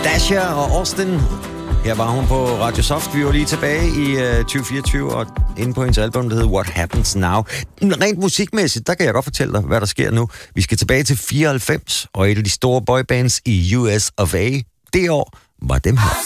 Dasha og Austin. Her var hun på Radio Soft. Vi var lige tilbage i 2024 og inde på hendes album, der hedder What Happens Now. Rent musikmæssigt, der kan jeg godt fortælle dig, hvad der sker nu. Vi skal tilbage til 94, og et af de store boybands i US of A det år var dem her.